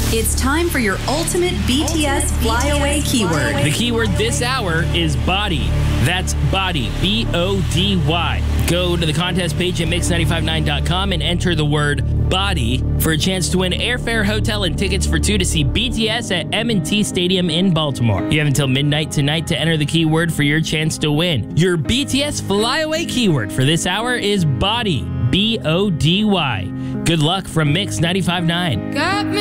It's time for your ultimate BTS flyaway keyword. The keyword this hour is body. That's body, B-O-D-Y. Go to the contest page at mix959.com and enter the word body for a chance to win airfare, hotel, and tickets for two to see BTS at M&T Stadium in Baltimore. You have until midnight tonight to enter the keyword for your chance to win. Your BTS flyaway keyword for this hour is body, B-O-D-Y. Good luck from Mix 95.9.